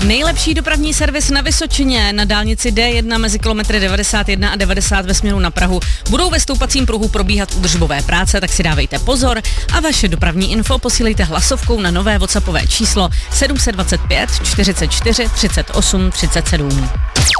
Nejlepší dopravní servis na Vysočině na dálnici D1 mezi kilometry 91 a 90 ve směru na Prahu budou ve stoupacím pruhu probíhat údržbové práce, tak si dávejte pozor a vaše dopravní info posílejte hlasovkou na nové WhatsAppové číslo 725 44 38 37.